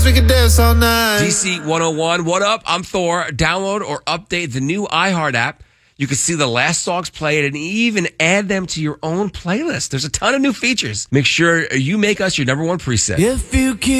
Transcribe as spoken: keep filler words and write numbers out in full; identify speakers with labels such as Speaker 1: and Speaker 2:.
Speaker 1: We can dance all night.
Speaker 2: D C one oh one, what up? I'm Thor. Download or update the new iHeart app. You can see the last songs played and even add them to your own playlist. There's a ton of new features. Make sure you make us your number one preset.
Speaker 1: If you keep